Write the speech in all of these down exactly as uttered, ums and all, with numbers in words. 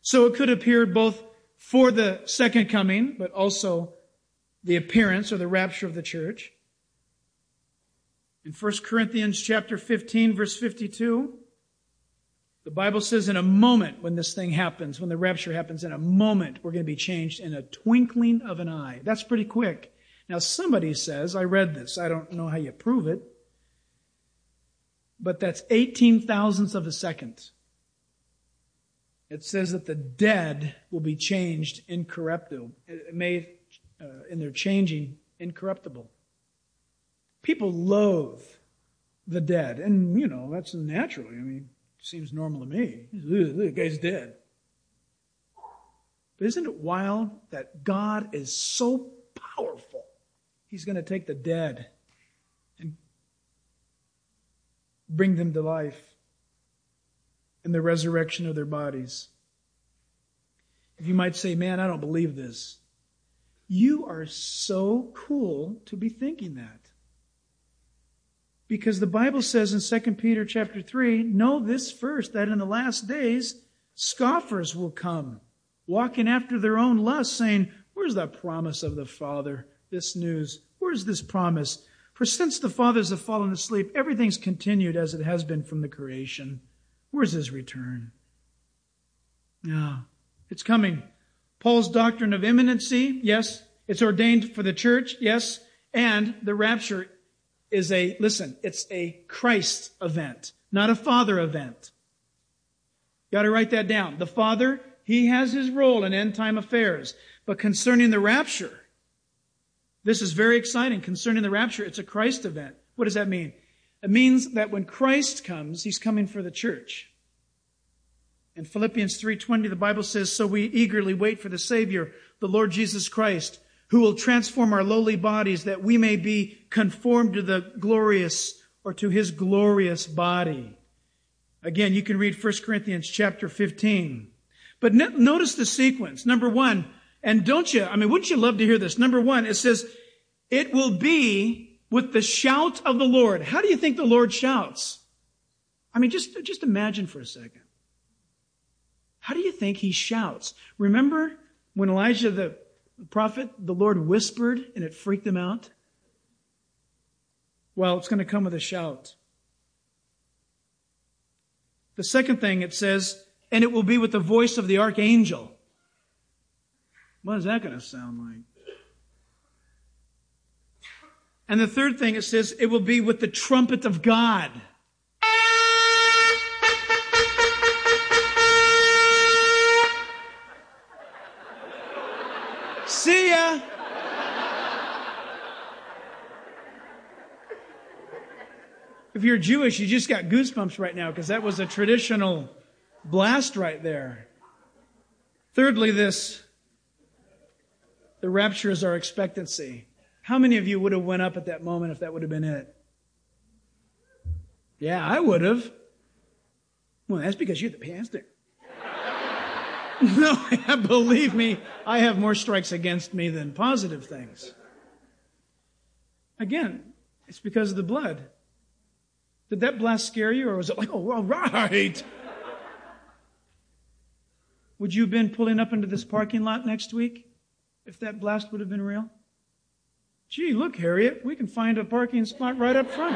So it could appear both for the second coming, but also the appearance or the rapture of the church. In First Corinthians chapter fifteen, verse fifty-two, the Bible says in a moment when this thing happens, when the rapture happens, in a moment we're going to be changed in a twinkling of an eye. That's pretty quick. Now somebody says, I read this, I don't know how you prove it, but that's eighteen thousandths of a second. It says that the dead will be changed incorruptible. It may, uh, in their changing, incorruptible. People loathe the dead. And, you know, that's natural. I mean, it seems normal to me. The guy's dead. But isn't it wild that God is so powerful? He's going to take the dead and bring them to life in the resurrection of their bodies. If you might say, man, I don't believe this. You are so cool to be thinking that. Because the Bible says in Second Peter chapter three, know this first, that in the last days, scoffers will come, walking after their own lusts, saying, where's the promise of the Father? This news, where's this promise? For since the fathers have fallen asleep, everything's continued as it has been from the creation. Where's his return? Yeah, it's coming. Paul's doctrine of imminency, yes. It's ordained for the church, yes. And the rapture is a, listen, it's a Christ event, not a Father event. You got to write that down. The Father, He has His role in end-time affairs. But concerning the rapture, this is very exciting. Concerning the rapture, it's a Christ event. What does that mean? It means that when Christ comes, He's coming for the church. In Philippians three twenty, the Bible says, so we eagerly wait for the Savior, the Lord Jesus Christ, who will transform our lowly bodies that we may be conformed to the glorious or to His glorious body. Again, you can read First Corinthians chapter fifteen. But no- notice the sequence. Number one, and don't you, I mean, wouldn't you love to hear this? Number one, it says, it will be with the shout of the Lord. How do you think the Lord shouts? I mean, just, just imagine for a second. How do you think He shouts? Remember when Elijah the prophet, the Lord whispered and it freaked him out? Well, it's going to come with a shout. The second thing it says, and it will be with the voice of the archangel. What is that going to sound like? And the third thing it says, it will be with the trumpet of God. See ya! If you're Jewish, you just got goosebumps right now because that was a traditional blast right there. Thirdly, this, the rapture is our expectancy. How many of you would have went up at that moment if that would have been it? Yeah, I would have. Well, that's because you're the pastor. No, believe me, I have more strikes against me than positive things. Again, it's because of the blood. Did that blast scare you, or was it like, oh, all right? Would you have been pulling up into this parking lot next week if that blast would have been real? Gee, look, Harriet, we can find a parking spot right up front.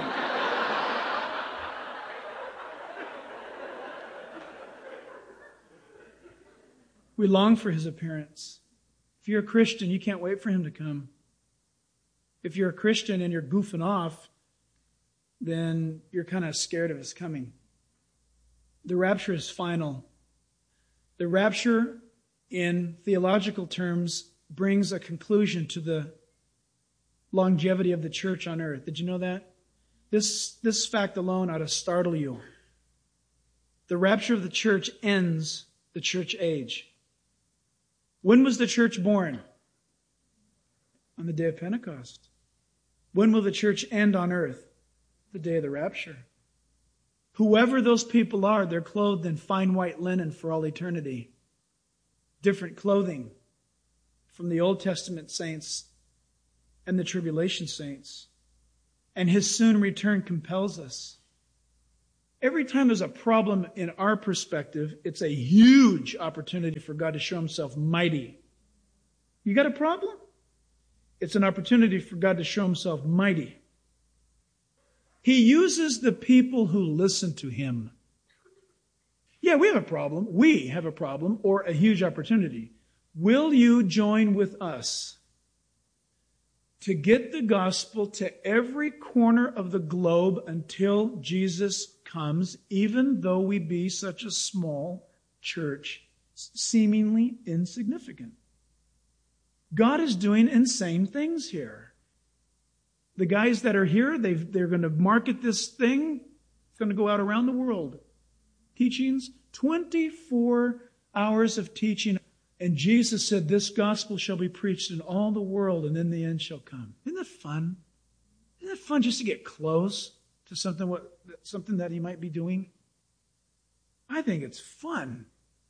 We long for His appearance. If you're a Christian, you can't wait for Him to come. If you're a Christian and you're goofing off, then you're kind of scared of His coming. The rapture is final. The rapture, in theological terms, brings a conclusion to the longevity of the church on earth. Did you know that? This, this fact alone ought to startle you. The rapture of the church ends the church age. When was the church born? On the day of Pentecost. When will the church end on earth? The day of the rapture. Whoever those people are, they're clothed in fine white linen for all eternity. Different clothing from the Old Testament saints and the tribulation saints. And His soon return compels us. Every time there's a problem in our perspective, it's a huge opportunity for God to show himself mighty. You got a problem? It's an opportunity for God to show himself mighty. He uses the people who listen to him. Yeah, we have a problem. We have a problem or a huge opportunity. Will you join with us to get the gospel to every corner of the globe until Jesus comes, even though we be such a small church, seemingly insignificant? God is doing insane things here. The guys that are here, they've, they're going to market this thing. It's going to go out around the world. Teachings, twenty-four hours of teaching. And Jesus said, this gospel shall be preached in all the world, and then the end shall come. Isn't that fun? Isn't that fun just to get close to something, what, something that he might be doing? I think it's fun.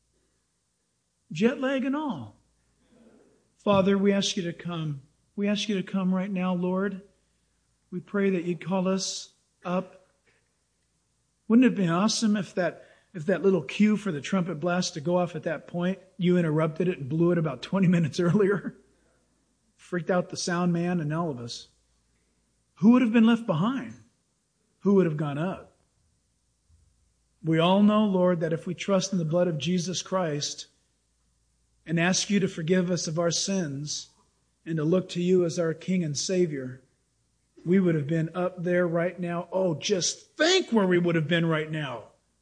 Jet lag and all. Father, we ask you to come. We ask you to come right now, Lord. We pray that you'd call us up. Wouldn't it have been awesome if that if that little cue for the trumpet blast to go off at that point, you interrupted it and blew it about twenty minutes earlier? Freaked out the sound man and all of us. Who would have been left behind? Who would have gone up? We all know, Lord, that if we trust in the blood of Jesus Christ and ask you to forgive us of our sins and to look to you as our King and Savior, we would have been up there right now. Oh, just think where we would have been right now.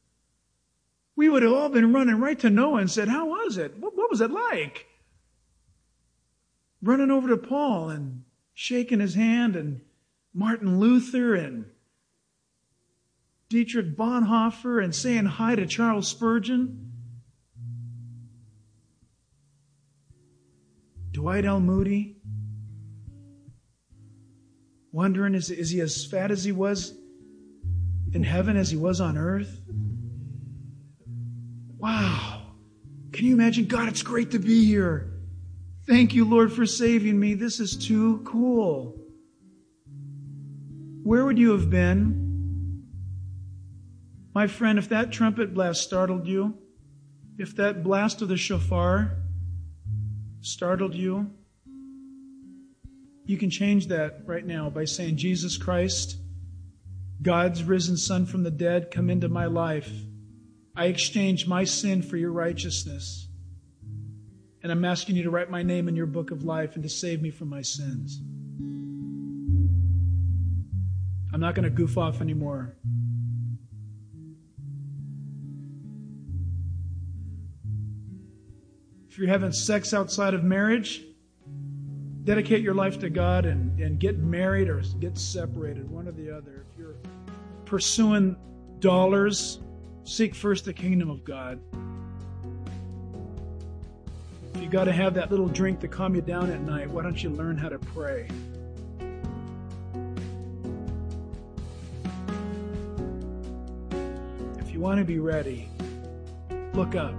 We would have all been running right to Noah and said, how was it? What, what was it like? Running over to Paul and shaking his hand, and Martin Luther and Dietrich Bonhoeffer, and saying hi to Charles Spurgeon. Dwight L. Moody. Wondering, is, is he as fat as he was in heaven as he was on earth? Wow. Can you imagine? God, it's great to be here. Thank you, Lord, for saving me. This is too cool. Where would you have been? My friend, if that trumpet blast startled you, if that blast of the shofar startled you, you can change that right now by saying, Jesus Christ, God's risen Son from the dead, come into my life. I exchange my sin for your righteousness. And I'm asking you to write my name in your book of life and to save me from my sins. I'm not going to goof off anymore. If you're having sex outside of marriage, dedicate your life to God and, and get married or get separated, one or the other. If you're pursuing dollars, seek first the kingdom of God. If you got to have that little drink to calm you down at night, why don't you learn how to pray? If you want to be ready, look up.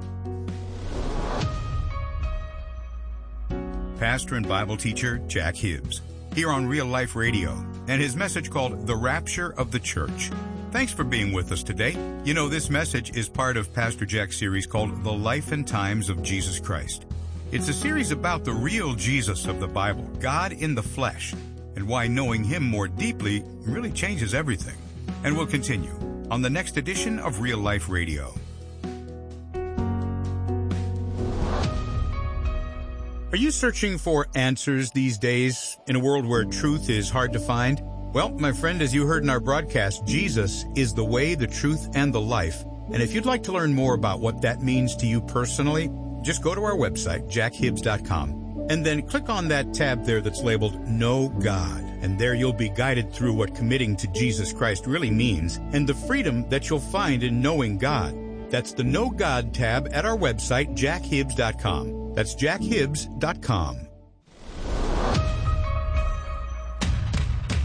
Pastor and Bible teacher Jack Hibbs, here on Real Life Radio, and his message called The Rapture of the Church. Thanks for being with us today. You know, this message is part of Pastor Jack's series called The Life and Times of Jesus Christ. It's a series about the real Jesus of the Bible, God in the flesh, and why knowing him more deeply really changes everything. And we'll continue on the next edition of Real Life Radio. Are you searching for answers these days in a world where truth is hard to find? Well, my friend, as you heard in our broadcast, Jesus is the way, the truth, and the life. And if you'd like to learn more about what that means to you personally, just go to our website, jack hibbs dot com, and then click on that tab there that's labeled Know God. And there you'll be guided through what committing to Jesus Christ really means and the freedom that you'll find in knowing God. That's the Know God tab at our website, jack hibbs dot com. That's jack hibbs dot com.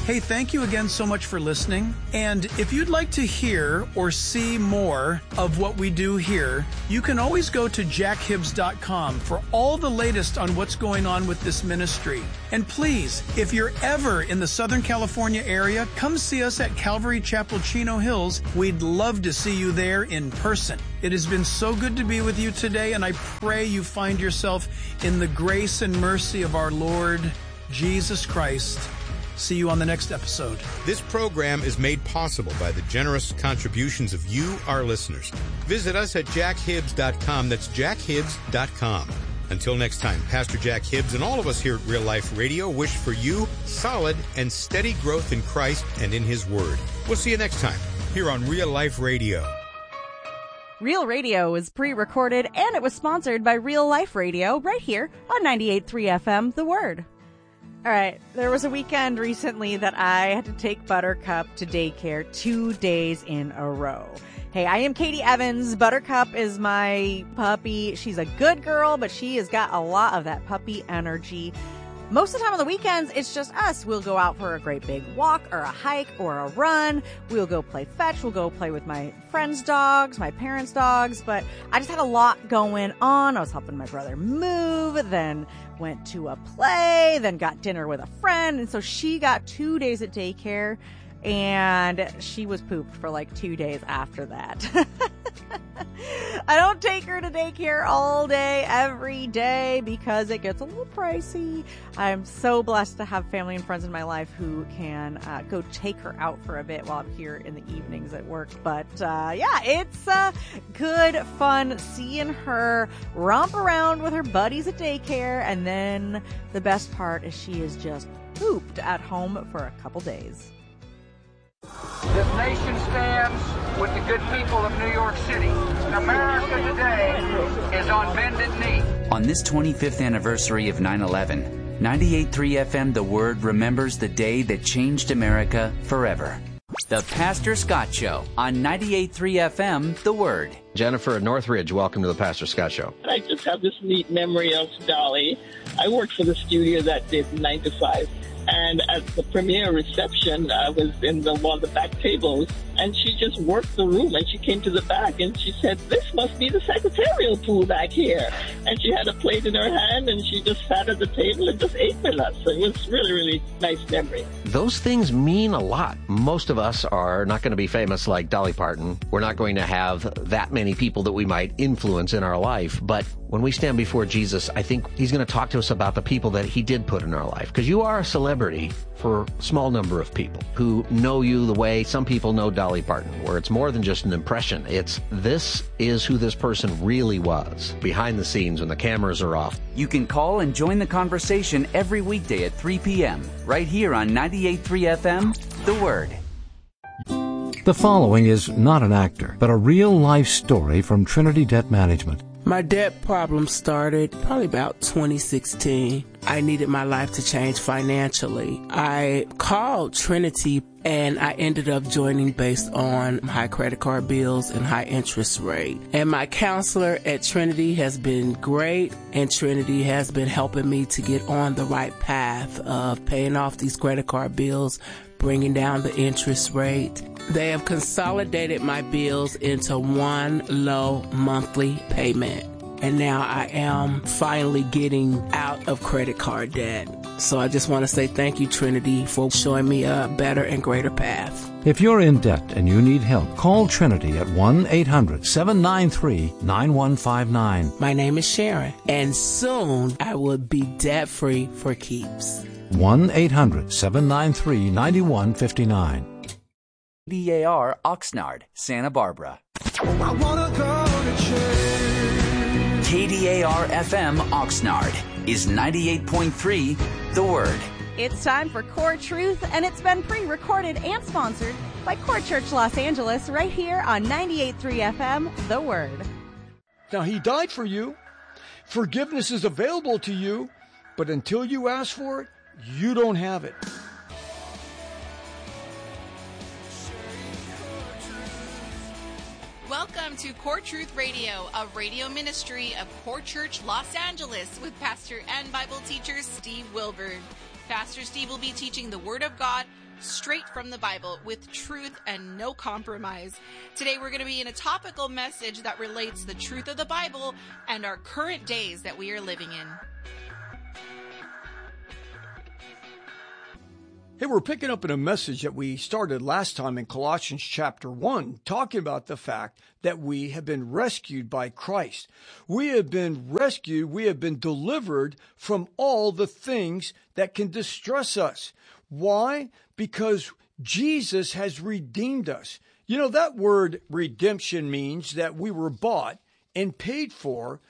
Hey, thank you again so much for listening. And if you'd like to hear or see more of what we do here, you can always go to jack hibbs dot com for all the latest on what's going on with this ministry. And please, if you're ever in the Southern California area, come see us at Calvary Chapel, Chino Hills. We'd love to see you there in person. It has been so good to be with you today, and I pray you find yourself in the grace and mercy of our Lord Jesus Christ. See you on the next episode. This program is made possible by the generous contributions of you, our listeners. Visit us at jack hibbs dot com. That's jack hibbs dot com. Until next time, Pastor Jack Hibbs and all of us here at Real Life Radio wish for you solid and steady growth in Christ and in His Word. We'll see you next time here on Real Life Radio. Real Radio is pre-recorded, and it was sponsored by Real Life Radio right here on ninety-eight point three F M, The Word. All right, there was a weekend recently that I had to take Buttercup to daycare two days in a row. Hey, I am Katie Evans. Buttercup is my puppy. She's a good girl, but she has got a lot of that puppy energy. Most of the time on the weekends, it's just us. We'll go out for a great big walk or a hike or a run. We'll go play fetch. We'll go play with my friends' dogs, my parents' dogs. But I just had a lot going on. I was helping my brother move, then went to a play, then got dinner with a friend. And so she got two days at daycare, and she was pooped for like two days after that. I don't take her to daycare all day, every day, because it gets a little pricey. I'm so blessed to have family and friends in my life who can uh, go take her out for a bit while I'm here in the evenings at work. But uh, yeah, it's uh, good fun seeing her romp around with her buddies at daycare. And then the best part is she is just pooped at home for a couple days. This nation stands with the good people of New York City. America today is on bended knee. On this twenty-fifth anniversary of nine eleven, ninety-eight point three F M The Word remembers the day that changed America forever. The Pastor Scott Show on ninety-eight point three F M The Word. Jennifer at Northridge, welcome to the Pastor Scott Show. I just have this neat memory of Dolly. I worked for the studio that did nine to five. And at the premiere reception, I was in the one of the back tables, and she just worked the room, and she came to the back, and she said, "This must be the secretarial pool back here." And she had a plate in her hand, and she just sat at the table and just ate with us. So it was really, really nice memory. Those things mean a lot. Most of us are not going to be famous like Dolly Parton. We're not going to have that many people that we might influence in our life. But when we stand before Jesus, I think He's going to talk to us about the people that He did put in our life. Because you are a celebrity for a small number of people who know you the way some people know Dolly Parton, where it's more than just an impression. It's this is who this person really was behind the scenes when the cameras are off. You can call and join the conversation every weekday at three p.m. right here on ninety-eight point three F M, The Word. The following is not an actor, but a real-life story from Trinity Debt Management. My debt problem started probably about twenty sixteen. I needed my life to change financially. I called Trinity and I ended up joining based on high credit card bills and high interest rate. And my counselor at Trinity has been great, and Trinity has been helping me to get on the right path of paying off these credit card bills, bringing down the interest rate. They have consolidated my bills into one low monthly payment. And now I am finally getting out of credit card debt. So I just want to say thank you, Trinity, for showing me a better and greater path. If you're in debt and you need help, call Trinity at one eight hundred seven nine three nine one five nine. My name is Sharon, and soon I will be debt-free for keeps. one eight hundred seven nine three nine one five nine. K D A R Oxnard, Santa Barbara. I wanna go to church. K D A R F M Oxnard is ninety-eight point three The Word. It's time for Core Truth, and it's been pre-recorded and sponsored by Core Church Los Angeles right here on ninety-eight point three F M, The Word. Now, He died for you. Forgiveness is available to you, but until you ask for it, you don't have it. Welcome to Core Truth Radio, a radio ministry of Core Church Los Angeles with pastor and Bible teacher Steve Wilburn. Pastor Steve will be teaching the Word of God straight from the Bible with truth and no compromise. Today we're going to be in a topical message that relates the truth of the Bible and our current days that we are living in. Hey, we're picking up in a message that we started last time in Colossians chapter one, talking about the fact that we have been rescued by Christ. We have been rescued, we have been delivered from all the things that can distress us. Why? Because Jesus has redeemed us. You know, that word redemption means that we were bought and paid for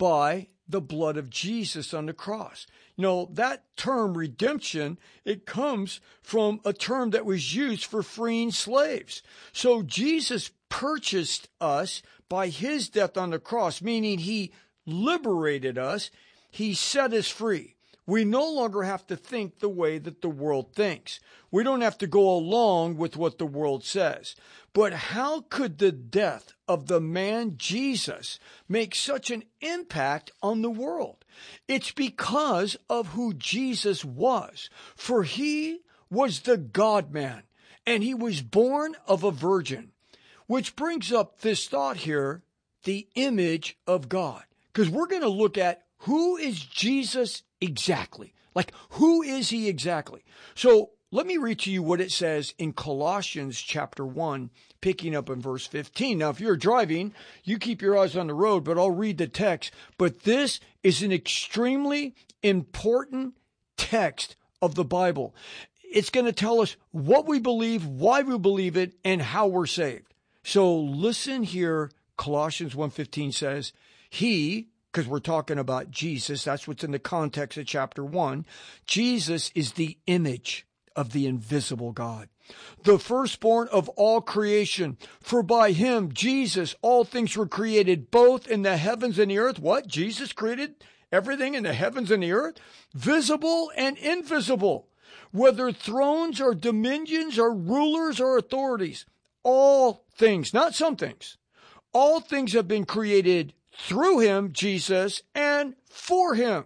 by the blood of Jesus on the cross. You know, that term redemption, it comes from a term that was used for freeing slaves. So Jesus purchased us by his death on the cross, meaning he liberated us. He set us free. We no longer have to think the way that the world thinks. We don't have to go along with what the world says. But how could the death of the man Jesus make such an impact on the world? It's because of who Jesus was. For he was the God-man, and he was born of a virgin. Which brings up this thought here, the image of God. Because we're going to look at who is Jesus exactly? Like, who is he exactly? So let me read to you what it says in Colossians chapter one, picking up in verse fifteen. Now, if you're driving, you keep your eyes on the road, but I'll read the text. But this is an extremely important text of the Bible. It's going to tell us what we believe, why we believe it, and how we're saved. So listen here. Colossians one fifteen says, he, because we're talking about Jesus, that's what's in the context of chapter one. Jesus is the image of the invisible God, the firstborn of all creation. For by him, Jesus, all things were created, both in the heavens and the earth. What? Jesus created everything in the heavens and the earth? Visible and invisible. Whether thrones or dominions or rulers or authorities. All things, not some things. All things have been created through him, Jesus, and for him.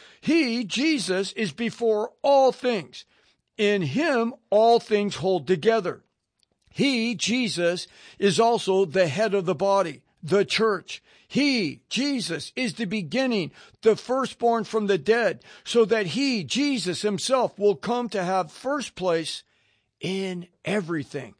He, Jesus, is before all things. In him, all things hold together. He, Jesus, is also the head of the body, the church. He, Jesus, is the beginning, the firstborn from the dead, so that he, Jesus himself, will come to have first place in everything.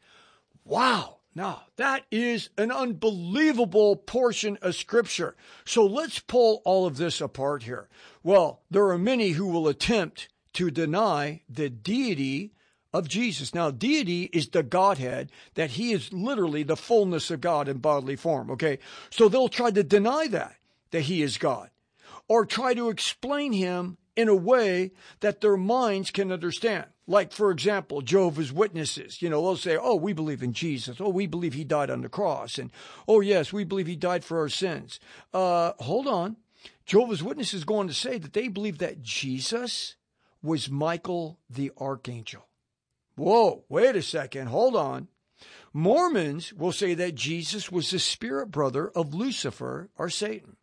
Wow. Now, that is an unbelievable portion of Scripture. So let's pull all of this apart here. Well, there are many who will attempt to deny the deity of Jesus. Now, deity is the Godhead, that he is literally the fullness of God in bodily form, okay? So they'll try to deny that, that he is God, or try to explain him in a way that their minds can understand. Like, for example, Jehovah's Witnesses, you know, they'll say, oh, we believe in Jesus. Oh, we believe he died on the cross. And, oh, yes, we believe he died for our sins. Uh, hold on. Jehovah's Witnesses go on to say that they believe that Jesus was Michael the Archangel. Whoa, wait a second. Hold on. Mormons will say that Jesus was the spirit brother of Lucifer or Satan.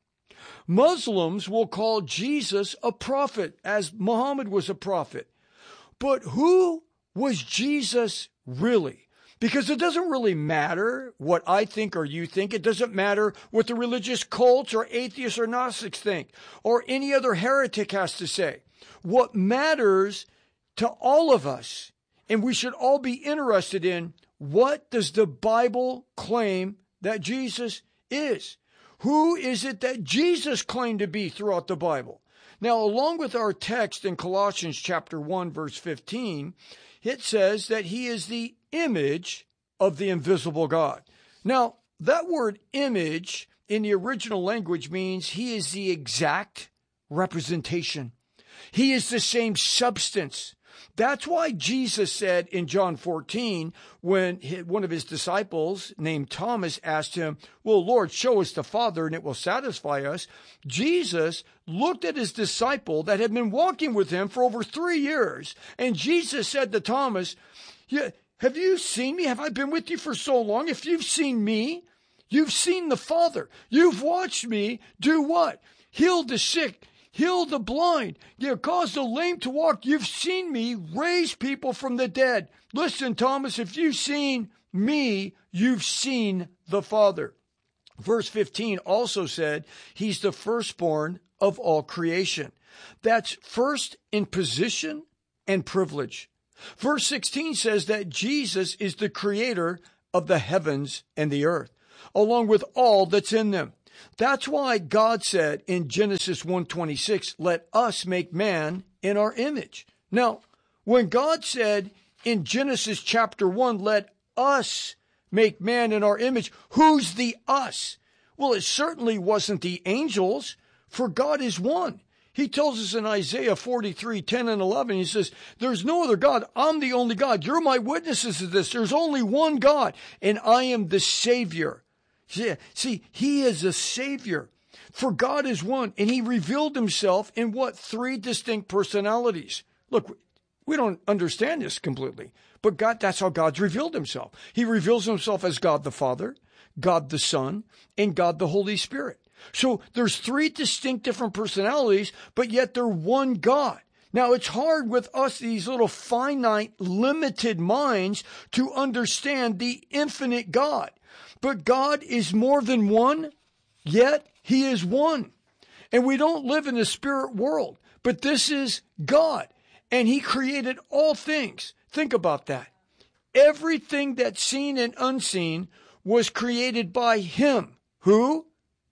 Muslims will call Jesus a prophet, as Muhammad was a prophet. But who was Jesus really? Because it doesn't really matter what I think or you think. It doesn't matter what the religious cults or atheists or Gnostics think, or any other heretic has to say. What matters to all of us, and we should all be interested in, what does the Bible claim that Jesus is? Who is it that Jesus claimed to be throughout the Bible? Now, along with our text in Colossians chapter one, verse fifteen, it says that he is the image of the invisible God. Now, that word image in the original language means he is the exact representation. He is the same substance. That's why Jesus said in John fourteen, when one of his disciples named Thomas asked him, well, Lord, show us the Father and it will satisfy us. Jesus looked at his disciple that had been walking with him for over three years. And Jesus said to Thomas, yeah, have you seen me? Have I been with you for so long? If you've seen me, you've seen the Father. You've watched me do what? Heal the sick. heal the blind, you cause the lame to walk. You've seen me raise people from the dead. Listen, Thomas, if you've seen me, you've seen the Father. Verse fifteen also said he's the firstborn of all creation. That's first in position and privilege. Verse sixteen says that Jesus is the creator of the heavens and the earth, along with all that's in them. That's why God said in Genesis one twenty-six, let us make man in our image. Now, when God said in Genesis chapter one, let us make man in our image, who's the us? Well, it certainly wasn't the angels, for God is one. He tells us in Isaiah forty-three, ten and eleven, he says, there's no other God. I'm the only God. You're my witnesses of this. There's only one God, and I am the Savior. See, he is a Savior. For God is one, and he revealed himself in what? Three distinct personalities. Look, we don't understand this completely, but God, that's how God's revealed himself. He reveals himself as God the Father, God the Son, and God the Holy Spirit. So there's three distinct different personalities, but yet they're one God. Now, it's hard with us, these little finite, limited minds, to understand the infinite God. But God is more than one, yet he is one. And we don't live in the spirit world, but this is God. And he created all things. Think about that. Everything that's seen and unseen was created by him. Who?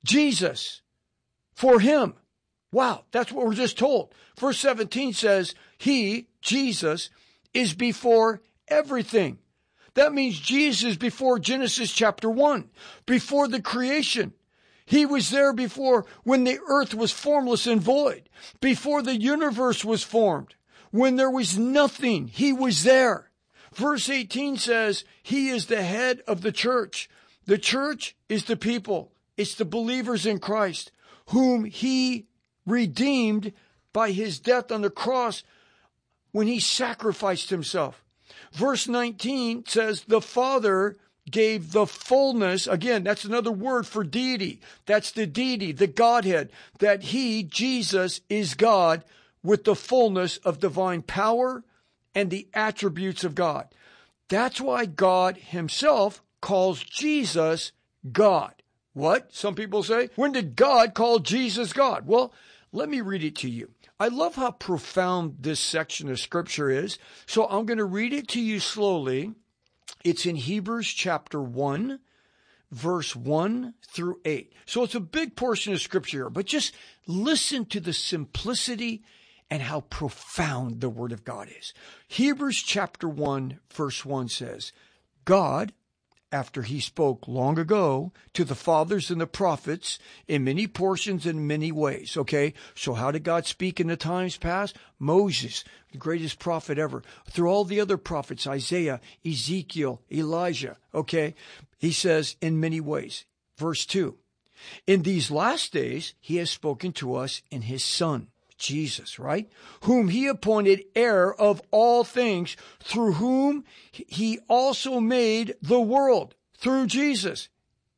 Jesus. For him. Wow, that's what we're just told. Verse seventeen says, he, Jesus, is before everything. That means Jesus is before Genesis chapter one, before the creation. He was there before when the earth was formless and void, before the universe was formed. When there was nothing, he was there. Verse eighteen says, he is the head of the church. The church is the people. It's the believers in Christ, whom he redeemed by his death on the cross when he sacrificed himself. Verse nineteen says, the Father gave the fullness. Again, that's another word for deity. That's the deity, the Godhead, that he, Jesus, is God with the fullness of divine power and the attributes of God. That's why God himself calls Jesus God. What? Some people say, when did God call Jesus God? Well, let me read it to you. I love how profound this section of scripture is. So I'm going to read it to you slowly. It's in Hebrews chapter one, verse one through eight. So it's a big portion of scripture, but just listen to the simplicity and how profound the word of God is. Hebrews chapter one, verse one says, God, after he spoke long ago to the fathers and the prophets in many portions and many ways. Okay, so how did God speak in the times past? Moses, the greatest prophet ever. Through all the other prophets, Isaiah, Ezekiel, Elijah. Okay, he says in many ways. Verse two, in these last days, he has spoken to us in his Son, Jesus, right? Whom he appointed heir of all things, through whom he also made the world, through Jesus.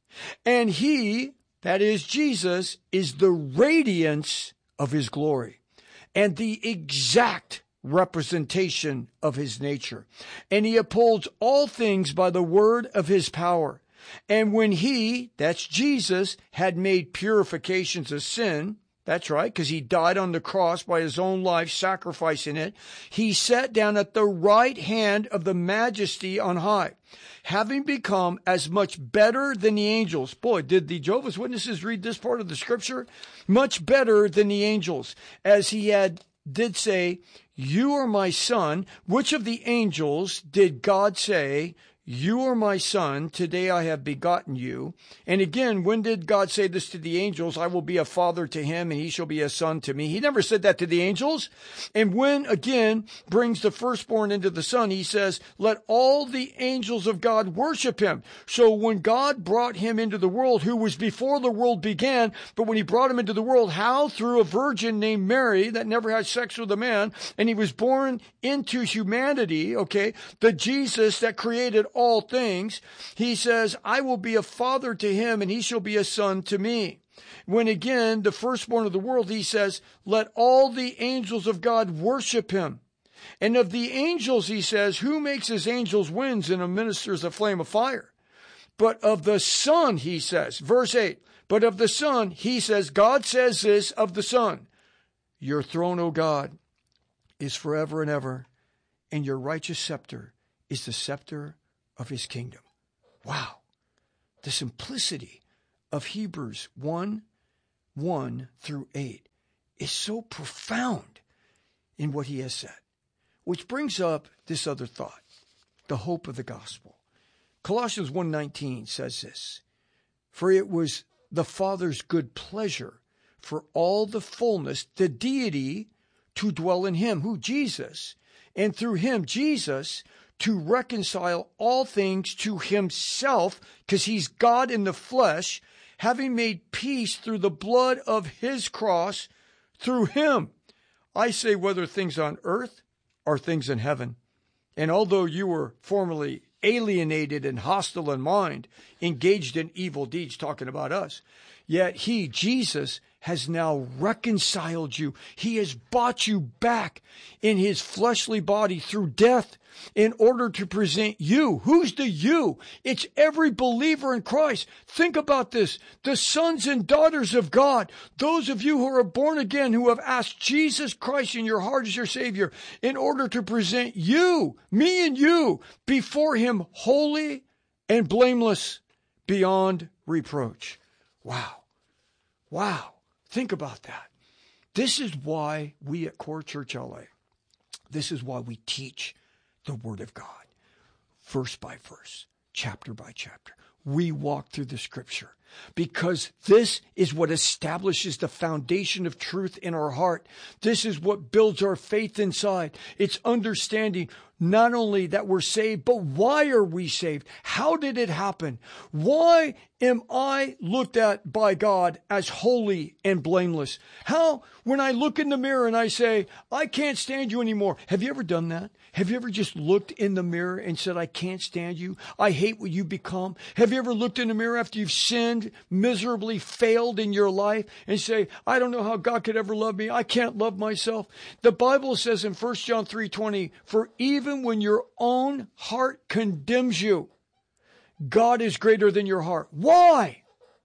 And he, that is Jesus, is the radiance of his glory and the exact representation of his nature. And he upholds all things by the word of his power. And when he, that's Jesus, had made purifications of sin, that's right, because he died on the cross by his own life, sacrificing it. He sat down at the right hand of the majesty on high, having become as much better than the angels. Boy, did the Jehovah's Witnesses read this part of the scripture? Much better than the angels, as he had did say, you are my son. Which of the angels did God say, you are my son, today I have begotten you? And again, when did God say this to the angels? I will be a father to him and he shall be a son to me. He never said that to the angels. And when again brings the firstborn into the son, he says, let all the angels of God worship him. So when God brought him into the world, who was before the world began, but when he brought him into the world, how? Through a virgin named Mary that never had sex with a man, and he was born into humanity, okay, the Jesus that created all things. He says, I will be a father to him and he shall be a son to me. When again, the firstborn of the world, he says, let all the angels of God worship him. And of the angels, he says, who makes his angels winds and administers a flame of fire? But of the Son, he says, verse eight, but of the Son, he says, God says this of the Son, your throne, O God, is forever and ever, and your righteous scepter is the scepter of his kingdom. Wow. The simplicity of Hebrews one, one through eight is so profound in what he has said. Which brings up this other thought, the hope of the gospel. Colossians one nineteen says this, for it was the Father's good pleasure for all the fullness, the deity, to dwell in him, who? Jesus, and through him, Jesus, to reconcile all things to himself, because he's God in the flesh, having made peace through the blood of his cross, through him. I say whether things on earth or things in heaven. And although you were formerly alienated and hostile in mind, engaged in evil deeds, talking about us, yet he, Jesus, has now reconciled you. He has bought you back in his fleshly body through death in order to present you. Who's the you? It's every believer in Christ. Think about this. The sons and daughters of God, those of you who are born again, who have asked Jesus Christ in your heart as your Savior, in order to present you, me and you, before him holy and blameless beyond reproach. Wow. Wow. Think about that. This is why we at Core Church L A, this is why we teach the Word of God, verse by verse, chapter by chapter. We walk through the Scripture because this is what establishes the foundation of truth in our heart. This is what builds our faith inside. It's understanding not only that we're saved, but why are we saved? How did it happen? Why am I looked at by God as holy and blameless? How, when I look in the mirror and I say, I can't stand you anymore. Have you ever done that? Have you ever just looked in the mirror and said, I can't stand you? I hate what you become. Have you ever looked in the mirror after you've sinned, miserably failed in your life and say, I don't know how God could ever love me. I can't love myself. The Bible says in First John three twenty, for even when your own heart condemns you, God is greater than your heart. Why?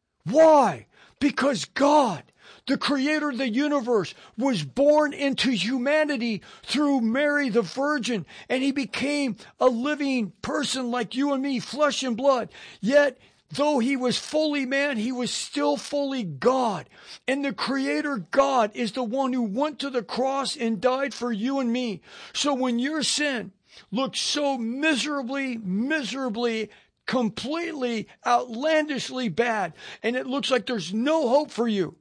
Why? Because God, the creator of the universe, was born into humanity through Mary the Virgin, and he became a living person like you and me, flesh and blood. Yet, though he was fully man, he was still fully God. And the creator God is the one who went to the cross and died for you and me. So when your sin looks so miserably, miserably, completely, outlandishly bad, and it looks like there's no hope for you,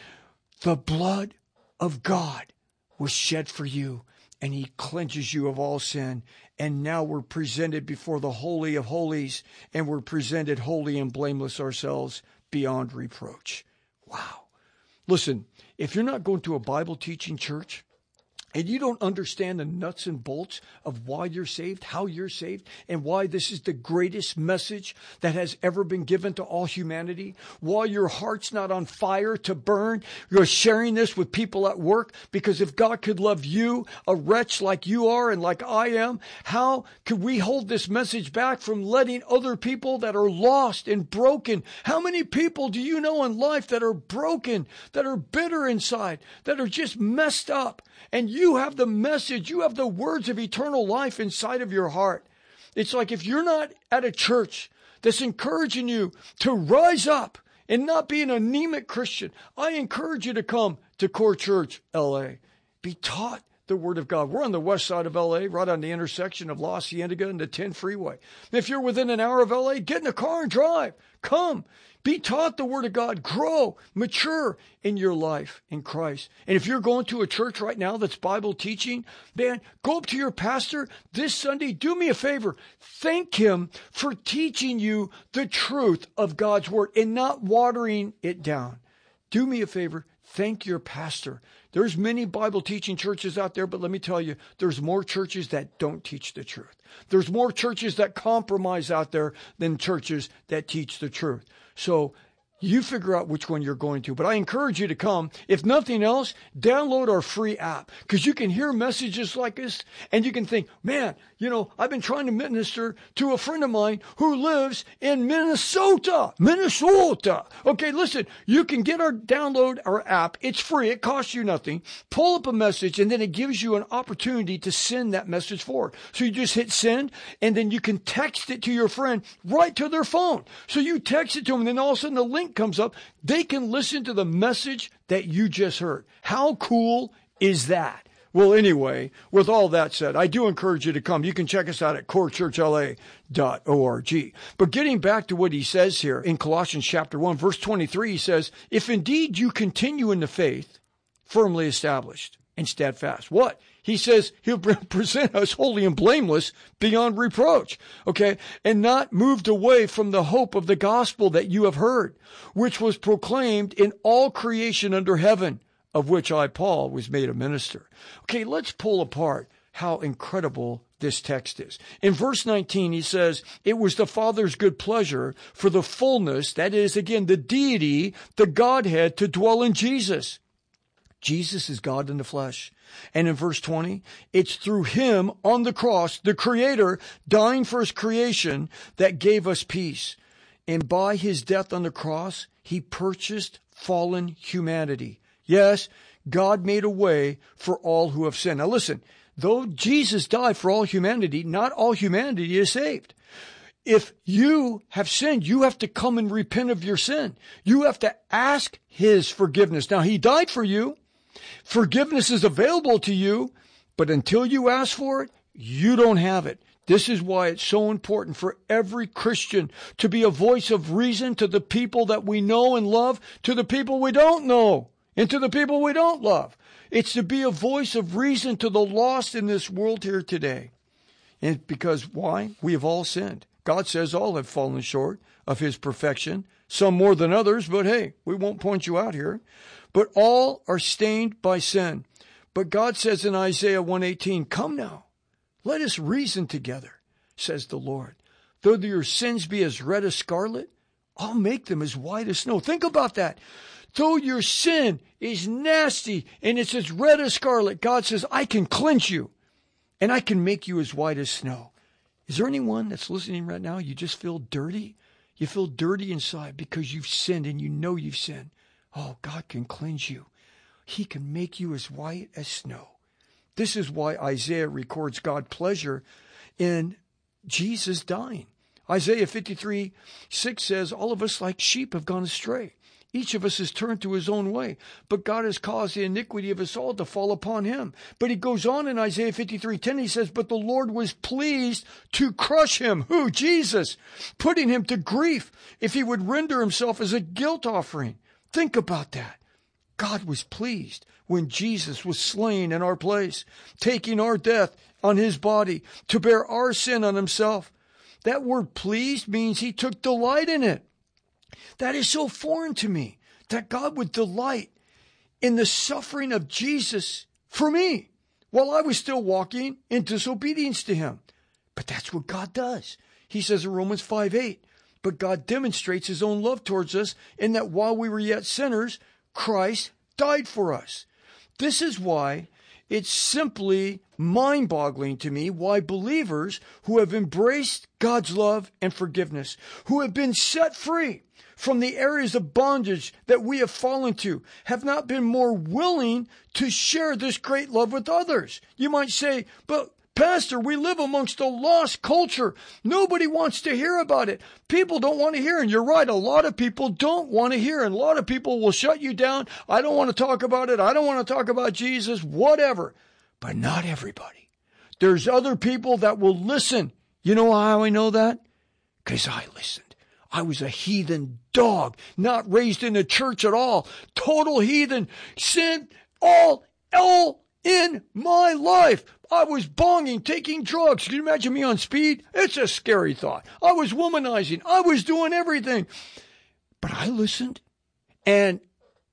the blood of God was shed for you, and he cleanses you of all sin. And now we're presented before the Holy of Holies, and we're presented holy and blameless ourselves beyond reproach. Wow. Listen, if you're not going to a Bible teaching church, and you don't understand the nuts and bolts of why you're saved, how you're saved, and why this is the greatest message that has ever been given to all humanity, why your heart's not on fire to burn, you're sharing this with people at work, because if God could love you, a wretch like you are and like I am, how could we hold this message back from letting other people that are lost and broken? How many people do you know in life that are broken, that are bitter inside, that are just messed up? And you have the message, you have the words of eternal life inside of your heart. It's like if you're not at a church that's encouraging you to rise up and not be an anemic Christian, I encourage you to come to Core Church L A. Be taught the Word of God. We're on the west side of L A, right on the intersection of La Cienega and the ten freeway. If you're within an hour of L A, get in a car and drive. Come. Be taught the Word of God. Grow, mature in your life in Christ. And if you're going to a church right now that's Bible teaching, man, go up to your pastor this Sunday. Do me a favor. Thank him for teaching you the truth of God's Word and not watering it down. Do me a favor. Thank your pastor. There's many Bible teaching churches out there, but let me tell you, there's more churches that don't teach the truth. There's more churches that compromise out there than churches that teach the truth. So You figure out which one you're going to. But I encourage you to come. If nothing else, download our free app because you can hear messages like this and you can think, man, you know, I've been trying to minister to a friend of mine who lives in Minnesota. Minnesota. Okay, listen, you can get our download our app. It's free. It costs you nothing. Pull up a message and then it gives you an opportunity to send that message forward. So you just hit send and then you can text it to your friend right to their phone. So you text it to them and then all of a sudden the link comes up. They can listen to the message that you just heard. How cool is that? Well, anyway, with all that said, I do encourage you to come. You can check us out at core church l a dot org. But getting back to what he says here in Colossians chapter one, verse twenty-three, he says, if indeed you continue in the faith, firmly established and steadfast. What? He says he'll present us holy and blameless beyond reproach, okay, and not moved away from the hope of the gospel that you have heard, which was proclaimed in all creation under heaven, of which I, Paul, was made a minister. Okay, let's pull apart how incredible this text is. In verse nineteen, he says, it was the Father's good pleasure for the fullness, that is, again, the deity, the Godhead, to dwell in Jesus. Jesus is God in the flesh. And in verse twenty, it's through him on the cross, the Creator dying for his creation, that gave us peace. And by his death on the cross, he purchased fallen humanity. Yes, God made a way for all who have sinned. Now listen, though Jesus died for all humanity, not all humanity is saved. If you have sinned, you have to come and repent of your sin. You have to ask his forgiveness. Now, he died for you. Forgiveness is available to you, but until you ask for it, you don't have it. This is why it's so important for every Christian to be a voice of reason to the people that we know and love, to the people we don't know, and to the people we don't love. It's to be a voice of reason to the lost in this world here today. And because why? We have all sinned. God says all have fallen short of his perfection, some more than others, but hey, we won't point you out here. But all are stained by sin. But God says in Isaiah one eighteen, come now, let us reason together, says the Lord. Though your sins be as red as scarlet, I'll make them as white as snow. Think about that. Though your sin is nasty and it's as red as scarlet, God says, I can cleanse you and I can make you as white as snow. Is there anyone that's listening right now? You just feel dirty? You feel dirty inside because you've sinned and you know you've sinned. Oh, God can cleanse you. He can make you as white as snow. This is why Isaiah records God's pleasure in Jesus dying. Isaiah fifty-three six says, all of us like sheep have gone astray. Each of us has turned to his own way, but God has caused the iniquity of us all to fall upon him. But he goes on in Isaiah fifty-three ten, he says, but the Lord was pleased to crush him. Who? Jesus. Putting him to grief if he would render himself as a guilt offering. Think about that. God was pleased when Jesus was slain in our place, taking our death on his body to bear our sin on himself. That word pleased means he took delight in it. That is so foreign to me, that God would delight in the suffering of Jesus for me while I was still walking in disobedience to him. But that's what God does. He says in Romans five eight, but God demonstrates his own love towards us in that while we were yet sinners, Christ died for us. This is why it's simply mind-boggling to me why believers who have embraced God's love and forgiveness, who have been set free from the areas of bondage that we have fallen to, have not been more willing to share this great love with others. You might say, but Pastor, we live amongst a lost culture. Nobody wants to hear about it. People don't want to hear. And you're right. A lot of people don't want to hear. And a lot of people will shut you down. I don't want to talk about it. I don't want to talk about Jesus, whatever. But not everybody. There's other people that will listen. You know how I know that? Because I listened. I was a heathen dog, not raised in the church at all. Total heathen. Sin all, all in my life. I was bonging, taking drugs. Can you imagine me on speed? It's a scary thought. I was womanizing. I was doing everything. But I listened. And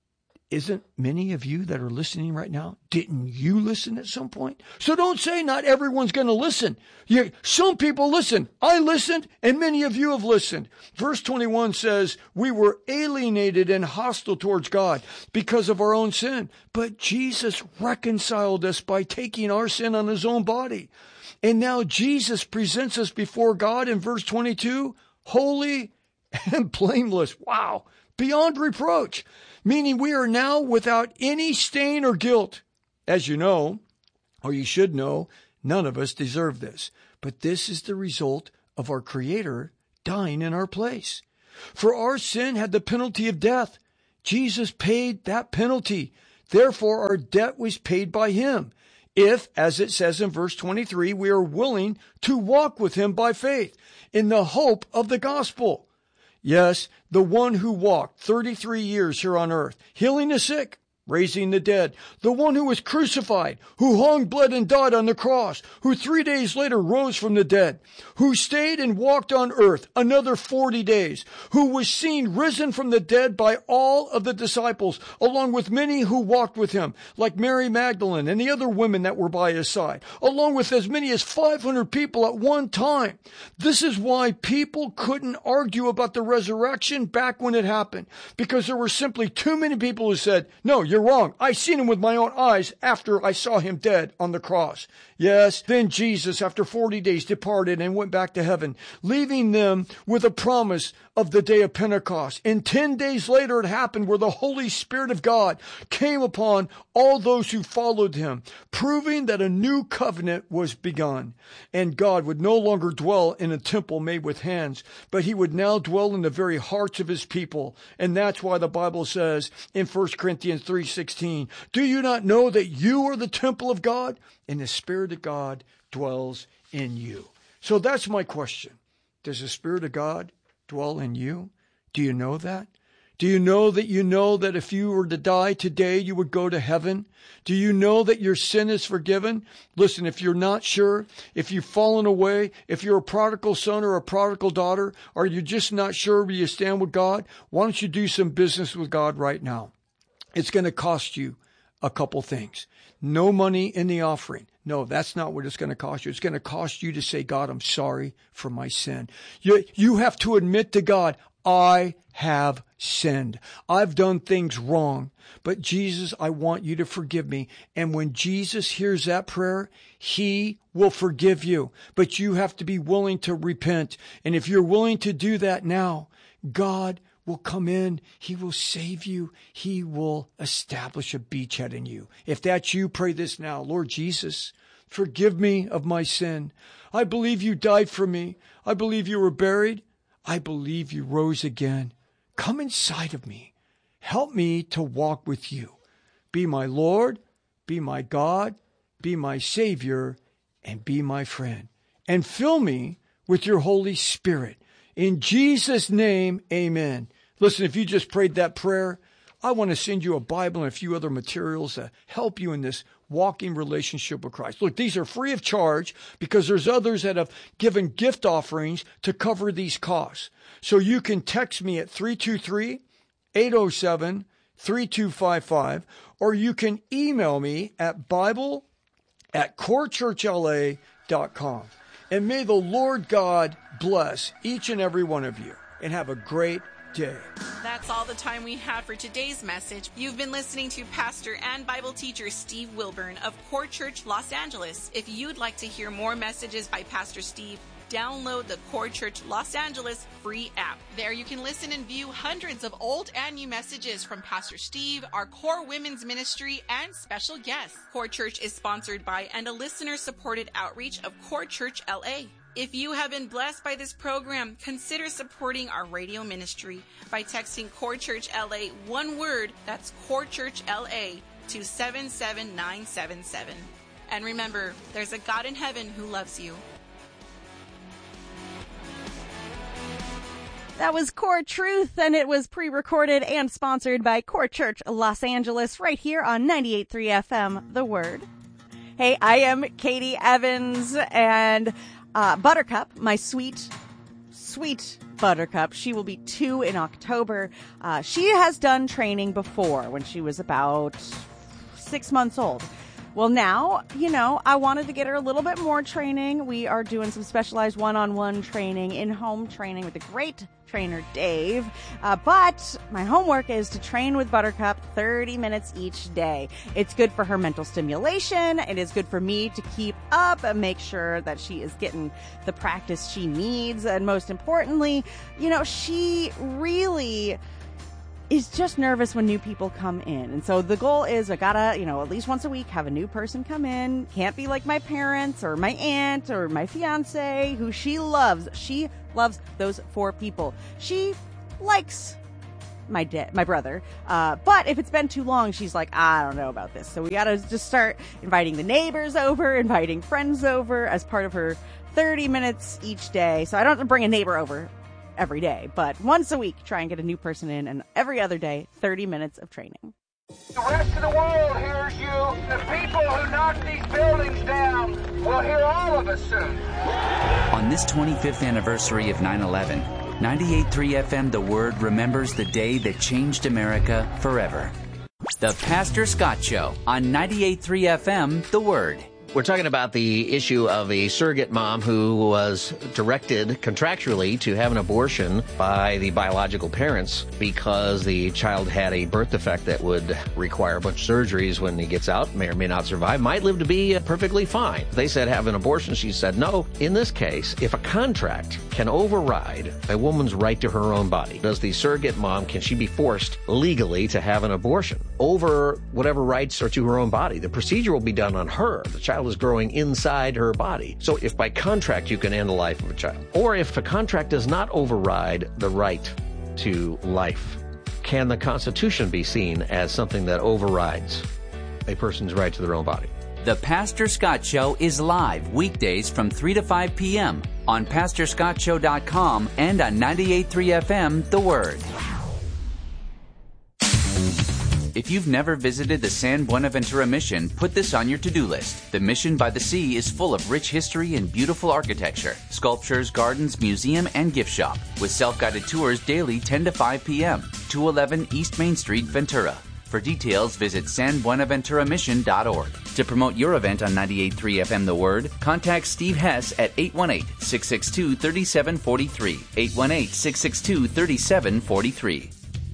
isn't many of you that are listening right now, didn't you listen at some point? So don't say not everyone's going to listen. You, some people listen. I listened, and many of you have listened. Verse twenty-one says, we were alienated and hostile towards God because of our own sin. But Jesus reconciled us by taking our sin on his own body. And now Jesus presents us before God in verse twenty-two, holy and blameless. Wow. Beyond reproach. Meaning we are now without any stain or guilt. As you know, or you should know, none of us deserve this. But this is the result of our Creator dying in our place. For our sin had the penalty of death. Jesus paid that penalty. Therefore, our debt was paid by him. If, as it says in verse twenty-three, we are willing to walk with him by faith in the hope of the gospel. Yes, the one who walked thirty-three years here on earth, healing the sick, raising the dead, the one who was crucified, who hung, bled, and died on the cross, who three days later rose from the dead, who stayed and walked on earth another forty days, who was seen risen from the dead by all of the disciples, along with many who walked with him, like Mary Magdalene and the other women that were by his side, along with as many as five hundred people at one time. This is why people couldn't argue about the resurrection back when it happened, because there were simply too many people who said, no, you're wrong. I seen him with my own eyes after I saw him dead on the cross. Yes, then Jesus, after forty days, departed and went back to heaven, leaving them with a promise of the day of Pentecost. And ten days later it happened where the Holy Spirit of God came upon all those who followed him, proving that a new covenant was begun. And God would no longer dwell in a temple made with hands, but he would now dwell in the very hearts of his people. And that's why the Bible says in First Corinthians three sixteen, do you not know that you are the temple of God and the Spirit of God dwells in you? So that's my question. Does the Spirit of God dwell in you? Do you know that? Do you know that you know that if you were to die today, you would go to heaven? Do you know that your sin is forgiven? Listen, if you're not sure, if you've fallen away, if you're a prodigal son or a prodigal daughter, or you're just not sure where you stand with God, why don't you do some business with God right now? It's going to cost you a couple things. No money in the offering. No, that's not what it's going to cost you. It's going to cost you to say, God, I'm sorry for my sin. You, you have to admit to God, I have sinned. I've done things wrong. But Jesus, I want you to forgive me. And when Jesus hears that prayer, he will forgive you. But you have to be willing to repent. And if you're willing to do that now, God will come in. He will save you. He will establish a beachhead in you. If that's you, pray this now. Lord Jesus, forgive me of my sin. I believe you died for me. I believe you were buried. I believe you rose again. Come inside of me. Help me to walk with you. Be my Lord, be my God, be my Savior, and be my friend. And fill me with your Holy Spirit. In Jesus' name, amen. Listen, if you just prayed that prayer, I want to send you a Bible and a few other materials to help you in this walking relationship with Christ. Look, these are free of charge because there's others that have given gift offerings to cover these costs. So you can text me at three two three, eight oh seven, three two five five, or you can email me at Bible at core church L A dot com. And may the Lord God bless each and every one of you and have a great day. That's all the time we have for today's message. You've been listening to Pastor and Bible teacher Steve Wilburn of Core Church Los Angeles. If you'd like to hear more messages by Pastor Steve, download the Core Church Los Angeles free app. There you can listen and view hundreds of old and new messages from Pastor Steve, our Core Women's Ministry, and special guests. Core Church is sponsored by and a listener-supported outreach of Core Church L A. If you have been blessed by this program, consider supporting our radio ministry by texting Core Church L A, one word, that's Core Church L A, to seven seven nine seven seven. And remember, there's a God in heaven who loves you. That was Core Truth, and it was pre-recorded and sponsored by Core Church Los Angeles right here on ninety-eight point three F M, The Word. Hey, I am Katie Evans, and uh, Buttercup, my sweet, sweet Buttercup. She will be two in October. Uh, she has done training before when she was about six months old. Well, now, you know, I wanted to get her a little bit more training. We are doing some specialized one-on-one training, in-home training with the great trainer, Dave. Uh, but my homework is to train with Buttercup thirty minutes each day. It's good for her mental stimulation. It is good for me to keep up and make sure that she is getting the practice she needs. And most importantly, you know, she really is just nervous when new people come in. And so the goal is I gotta, you know, at least once a week have a new person come in. Can't be like my parents or my aunt or my fiance, who she loves. She loves those four people. She likes my dad, my brother. Uh, but if it's been too long, she's like, I don't know about this. So we gotta just start inviting the neighbors over, inviting friends over as part of her thirty minutes each day. So I don't have to bring a neighbor over every day, but once a week, try and get a new person in, and every other day, thirty minutes of training. The rest of the world hears you. The people who knock these buildings down will hear all of us soon. On this twenty-fifth anniversary of nine eleven, ninety-eight point three F M The Word remembers the day that changed America forever. The Pastor Scott Show on ninety-eight point three F M The Word. We're talking about the issue of a surrogate mom who was directed contractually to have an abortion by the biological parents because the child had a birth defect that would require a bunch of surgeries when he gets out, may or may not survive, might live to be perfectly fine. They said have an abortion. She said no. In this case, if a contract can override a woman's right to her own body, does the surrogate mom, can she be forced legally to have an abortion over whatever rights are to her own body? The procedure will be done on her. The child is growing inside her body. So if by contract you can end the life of a child, or if a contract does not override the right to life, can the Constitution be seen as something that overrides a person's right to their own body? The Pastor Scott Show is live weekdays from three to five p.m. on pastor scott show dot com and on ninety-eight point three F M The Word. If you've never visited the San Buenaventura Mission, put this on your to-do list. The Mission by the Sea is full of rich history and beautiful architecture, sculptures, gardens, museum, and gift shop, with self-guided tours daily ten to five p.m. two eleven East Main Street, Ventura. For details, visit san buenaventura mission dot org. To promote your event on ninety-eight point three F M The Word, contact Steve Hess at eight one eight, six six two, three seven four three, eight one eight, six six two, three seven four three.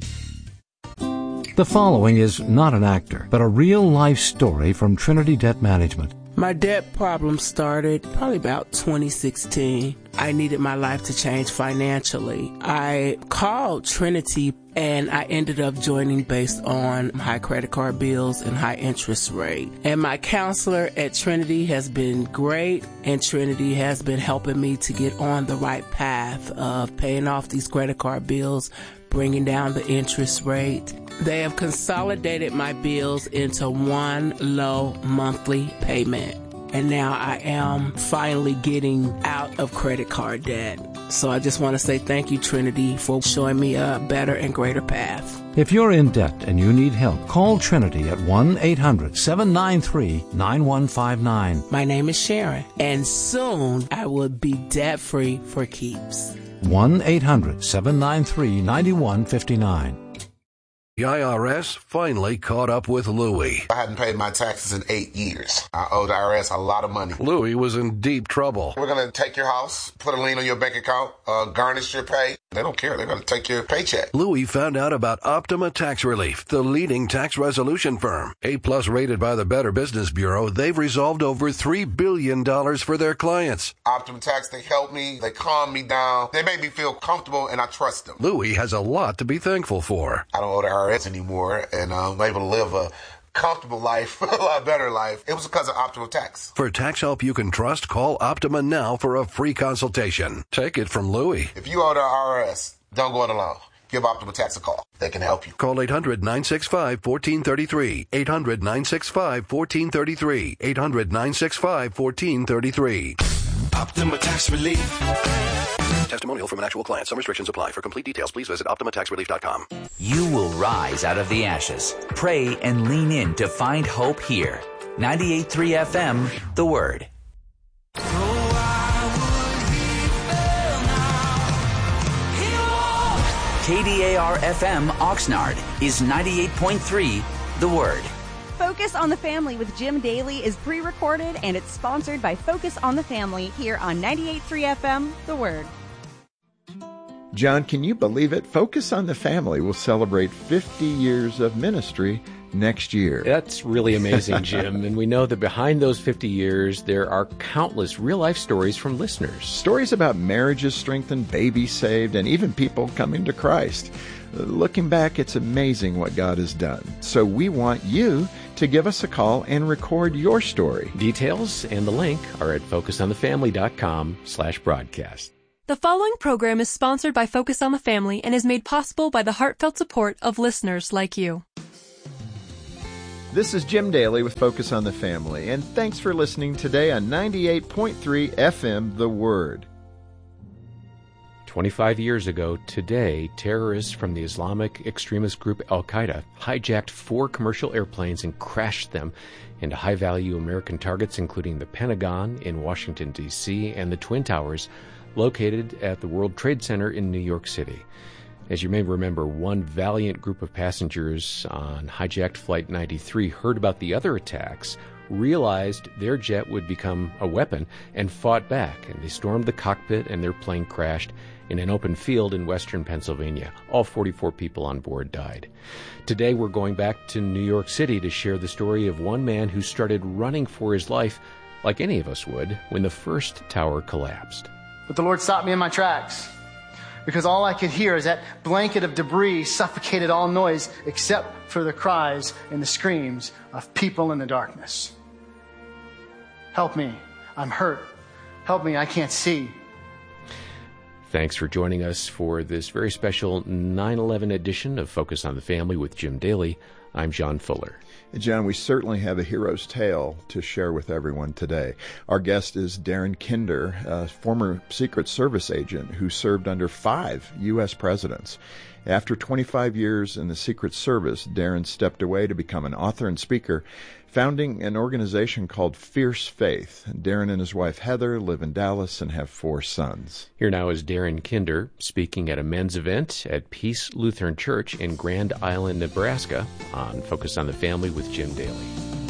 The following is not an actor, but a real-life story from Trinity Debt Management. My debt problem started probably about twenty sixteen. I needed my life to change financially. I called Trinity and I ended up joining based on high credit card bills and high interest rate. And my counselor at Trinity has been great, and Trinity has been helping me to get on the right path of paying off these credit card bills, bringing down the interest rate. They have consolidated my bills into one low monthly payment. And now I am finally getting out of credit card debt. So I just want to say thank you, Trinity, for showing me a better and greater path. If you're in debt and you need help, call Trinity at one eight hundred, seven nine three, nine one five nine. My name is Sharon, and soon I will be debt-free for keeps. one eight hundred, seven nine three, nine one five nine. The I R S finally caught up with Louie. I hadn't paid my taxes in eight years. I owed the I R S a lot of money. Louie was in deep trouble. We're going to take your house, put a lien on your bank account, uh, garnish your pay. They don't care. They're going to take your paycheck. Louie found out about Optima Tax Relief, the leading tax resolution firm. A-plus rated by the Better Business Bureau, they've resolved over three billion dollars for their clients. Optima Tax, they help me. They calm me down. They make me feel comfortable, and I trust them. Louie has a lot to be thankful for. I don't owe the I R S anymore, and I'm able to live a comfortable life, a lot better life. It was because of Optima Tax. For tax help you can trust, call Optima now for a free consultation. Take it from Louie. If you owe the I R S, don't go it alone. Give Optima Tax a call. They can help you. Call eight hundred, nine six five, one four three three. eight hundred, nine six five, one four three three. eight hundred, nine six five, one four three three. Optima Tax Relief. Testimonial from an actual client. Some restrictions apply. For complete details, please visit optima tax relief dot com. You will rise out of the ashes. Pray and lean in to find hope here. ninety-eight point three F M, The Word. K D A R F M Oxnard is ninety-eight point three The Word. Focus on the Family with Jim Daly is pre-recorded, and it's sponsored by Focus on the Family here on ninety-eight point three F M The Word. John, can you believe it? Focus on the Family will celebrate fifty years of ministry next year. That's really amazing, Jim. And we know that behind those fifty years, there are countless real-life stories from listeners. Stories about marriages strengthened, babies saved, and even people coming to Christ. Looking back, it's amazing what God has done. So we want you to give us a call and record your story. Details and the link are at focusonthefamily.com slash broadcast. The following program is sponsored by Focus on the Family and is made possible by the heartfelt support of listeners like you. This is Jim Daly with Focus on the Family, and thanks for listening today on ninety-eight point three F M The Word. twenty-five years ago today, terrorists from the Islamic extremist group Al-Qaeda hijacked four commercial airplanes and crashed them into high-value American targets, including the Pentagon in Washington, D C, and the Twin Towers located at the World Trade Center in New York City. As you may remember, one valiant group of passengers on hijacked Flight ninety-three heard about the other attacks, realized their jet would become a weapon, and fought back. And they stormed the cockpit, and their plane crashed in an open field in western Pennsylvania. All forty-four people on board died. Today, we're going back to New York City to share the story of one man who started running for his life, like any of us would, when the first tower collapsed. But the Lord stopped me in my tracks, because all I could hear is that blanket of debris suffocated all noise except for the cries and the screams of people in the darkness. Help me. I'm hurt. Help me. I can't see. Thanks for joining us for this very special nine eleven edition of Focus on the Family with Jim Daly. I'm John Fuller. John, we certainly have a hero's tale to share with everyone today. Our guest is Darren Kinder, a former Secret Service agent who served under five U S presidents. After twenty-five years in the Secret Service, Darren stepped away to become an author and speaker, founding an organization called Fierce Faith. Darren and his wife Heather live in Dallas and have four sons. Here now is Darren Kinder speaking at a men's event at Peace Lutheran Church in Grand Island, Nebraska on Focus on the Family with Jim Daly.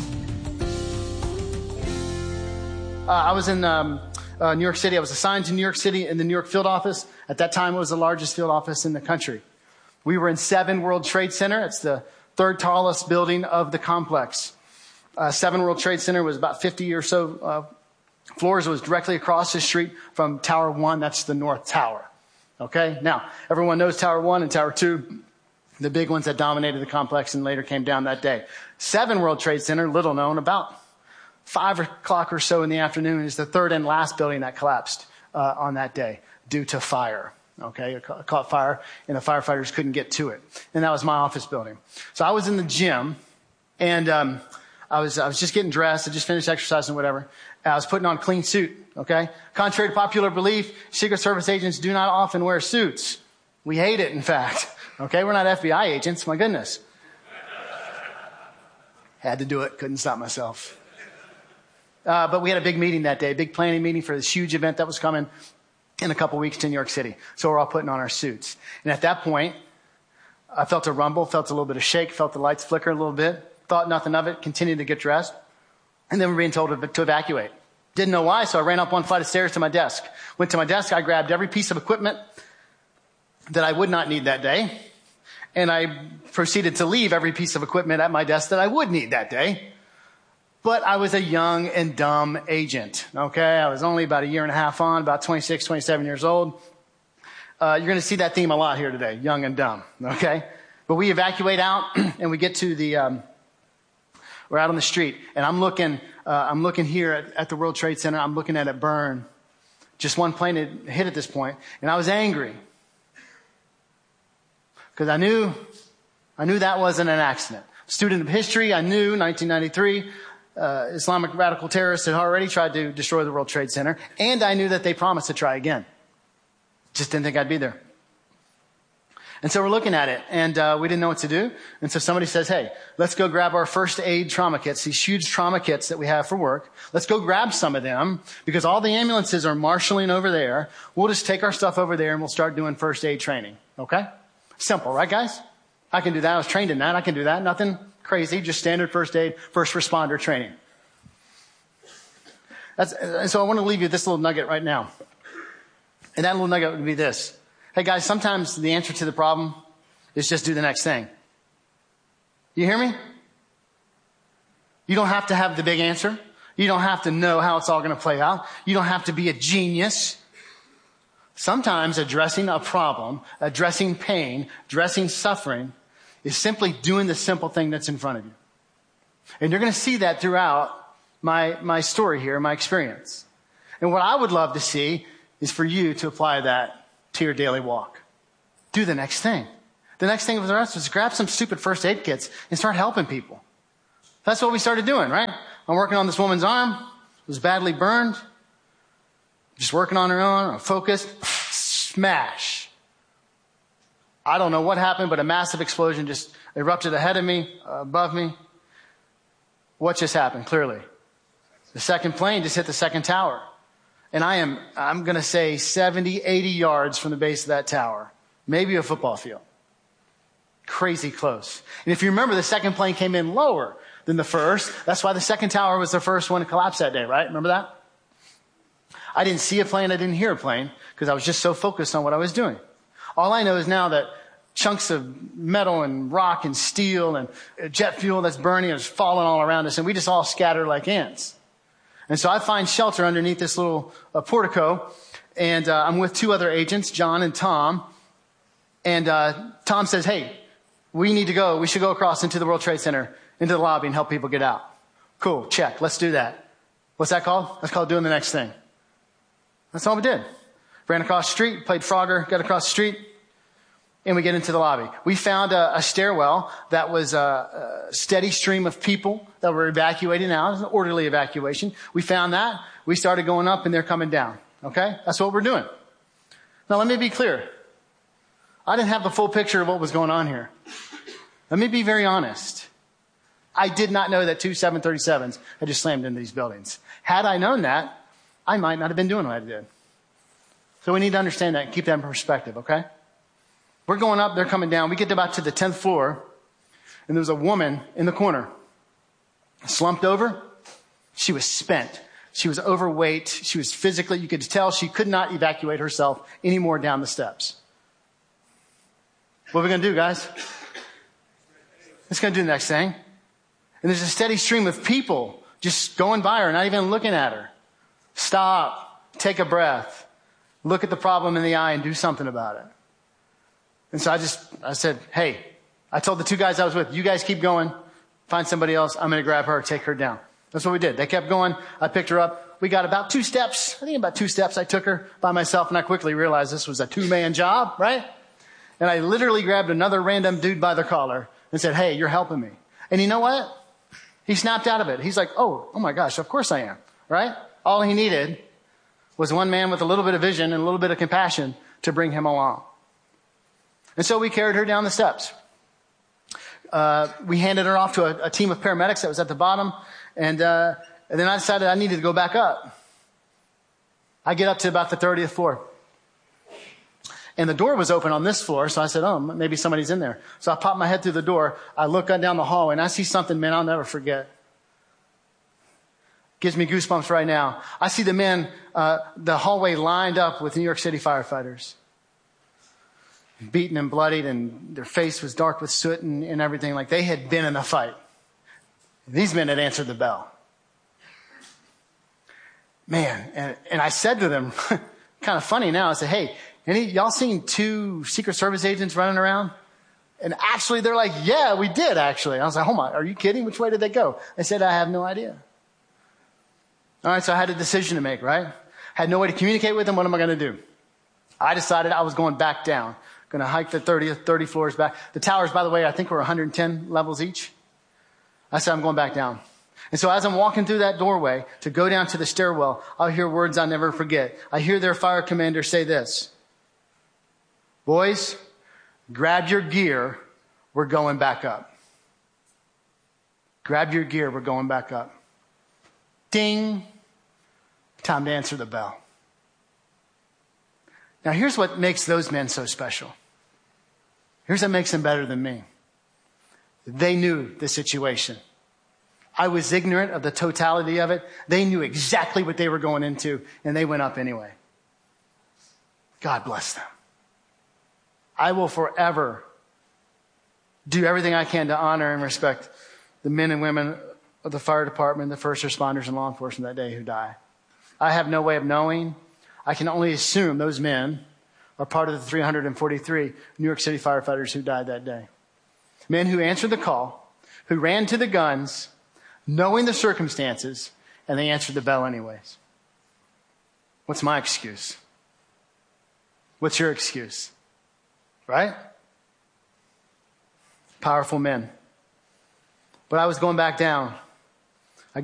Uh, I was in um, uh, New York City. I was assigned to New York City in the New York field office. At that time, it was the largest field office in the country. We were in seven World Trade Center. It's the third tallest building of the complex. Uh, seven World Trade Center was about fifty or so uh, floors. It was directly across the street from Tower One. That's the North Tower. Okay? Now, everyone knows Tower One and Tower Two, the big ones that dominated the complex and later came down that day. Seven World Trade Center, little known, about five o'clock or so in the afternoon, is the third and last building that collapsed uh, on that day due to fire. Okay, it caught fire, and the firefighters couldn't get to it. And that was my office building. So I was in the gym, and um, I was I was just getting dressed. I just finished exercising, whatever. I was putting on a clean suit, okay? Contrary to popular belief, Secret Service agents do not often wear suits. We hate it, in fact. Okay, we're not F B I agents, my goodness. Had to do it, couldn't stop myself. Uh, but we had a big meeting that day, a big planning meeting for this huge event that was coming in a couple weeks to New York City. So we're all putting on our suits. And at that point, I felt a rumble, felt a little bit of shake, felt the lights flicker a little bit, thought nothing of it, continued to get dressed. And then we were being told to, to evacuate. Didn't know why, so I ran up one flight of stairs to my desk. Went to my desk, I grabbed every piece of equipment that I would not need that day. And I proceeded to leave every piece of equipment at my desk that I would need that day. But I was a young and dumb agent, okay? I was only about a year and a half on, about twenty-six, twenty-seven years old. Uh, you're going to see that theme a lot here today, young and dumb, okay? But we evacuate out, and we get to the, um, we're out on the street, and I'm looking, uh, I'm looking here at, at the World Trade Center. I'm looking at it burn. Just one plane had hit at this point, and I was angry. Because I knew, I knew that wasn't an accident. Student of history, I knew nineteen ninety-three, Uh, Islamic radical terrorists had already tried to destroy the World Trade Center, and I knew that they promised to try again. Just didn't think I'd be there. And so we're looking at it, and uh, we didn't know what to do. And so somebody says, hey, let's go grab our first aid trauma kits, these huge trauma kits that we have for work. Let's go grab some of them, because all the ambulances are marshaling over there. We'll just take our stuff over there, and we'll start doing first aid training, okay? Simple, right, guys? I can do that. I was trained in that. I can do that. Nothing crazy, just standard first aid, first responder training. That's, and so I want to leave you this little nugget right now. And that little nugget would be this. Hey, guys, sometimes the answer to the problem is just do the next thing. You hear me? You don't have to have the big answer. You don't have to know how it's all going to play out. You don't have to be a genius. Sometimes addressing a problem, addressing pain, addressing suffering is simply doing the simple thing that's in front of you. And you're going to see that throughout my, my story here, my experience. And what I would love to see is for you to apply that to your daily walk. Do the next thing. The next thing for the rest is grab some stupid first aid kits and start helping people. That's what we started doing, right? I'm working on this woman's arm. It was badly burned. Just working on her own, focused. Smash. I don't know what happened, but a massive explosion just erupted ahead of me, uh, above me. What just happened? Clearly. The second plane just hit the second tower. And I am, I'm going to say seventy, eighty yards from the base of that tower. Maybe a football field. Crazy close. And if you remember, the second plane came in lower than the first. That's why the second tower was the first one to collapse that day, right? Remember that? I didn't see a plane. I didn't hear a plane because I was just so focused on what I was doing. All I know is now that chunks of metal and rock and steel and jet fuel that's burning is falling all around us, and we just all scatter like ants. And so I find shelter underneath this little uh, portico, and uh, I'm with two other agents, John and Tom. And uh, Tom says, hey, we need to go. We should go across into the World Trade Center, into the lobby, and help people get out. Cool, check. Let's do that. What's that called? That's called doing the next thing. That's all we did. Ran across the street, played Frogger, got across the street, and we get into the lobby. We found a, a stairwell that was a, a steady stream of people that were evacuating out. It was an orderly evacuation. We found that. We started going up, and they're coming down. Okay? That's what we're doing. Now, let me be clear. I didn't have the full picture of what was going on here. Let me be very honest. I did not know that two seven thirty-sevens had just slammed into these buildings. Had I known that, I might not have been doing what I did. So we need to understand that and keep that in perspective, okay? We're going up, they're coming down. We get about to the tenth floor, and there was a woman in the corner, slumped over. She was spent. She was overweight. She was physically, you could tell she could not evacuate herself anymore down the steps. What are we going to do, guys? It's going to do the next thing. And there's a steady stream of people just going by her, not even looking at her. Stop. Take a breath. Look at the problem in the eye and do something about it. And so I just, I said, hey, I told the two guys I was with, you guys keep going. Find somebody else. I'm going to grab her, take her down. That's what we did. They kept going. I picked her up. We got about two steps. I think about two steps. I took her by myself, and I quickly realized this was a two-man job, right? And I literally grabbed another random dude by the collar and said, hey, you're helping me. And you know what? He snapped out of it. He's like, oh, oh my gosh, of course I am, right? All he needed was one man with a little bit of vision and a little bit of compassion to bring him along. And so we carried her down the steps. Uh, we handed her off to a, a team of paramedics that was at the bottom. And, uh, and then I decided I needed to go back up. I get up to about the thirtieth floor. And the door was open on this floor. So I said, oh, maybe somebody's in there. So I pop my head through the door. I look down the hallway and I see something, man, I'll never forget. Gives me goosebumps right now. I see the men, uh, the hallway lined up with New York City firefighters. Beaten and bloodied, and their face was dark with soot and, and everything, like they had been in a fight. These men had answered the bell. Man, and, and I said to them, kind of funny now, I said, hey, any y'all seen two Secret Service agents running around? And actually, they're like, yeah, we did, actually. I was like, oh my, are you kidding? Which way did they go? I said, I have no idea. All right, so I had a decision to make, right? Had no way to communicate with them. What am I going to do? I decided I was going back down. Going to hike the thirtieth, thirty floors back. The towers, by the way, I think were one hundred ten levels each. I said, I'm going back down. And so as I'm walking through that doorway to go down to the stairwell, I'll hear words I'll never forget. I hear their fire commander say this. Boys, grab your gear. We're going back up. Grab your gear. We're going back up. Ding. Time to answer the bell. Now, here's what makes those men so special. Here's what makes them better than me. They knew the situation. I was ignorant of the totality of it. They knew exactly what they were going into, and they went up anyway. God bless them. I will forever do everything I can to honor and respect the men and women of the fire department, the first responders, and law enforcement that day who die. I have no way of knowing. I can only assume those men are part of the three hundred forty-three New York City firefighters who died that day. Men who answered the call, who ran to the guns, knowing the circumstances, and they answered the bell anyways. What's my excuse? What's your excuse? Right? Powerful men. But I was going back down.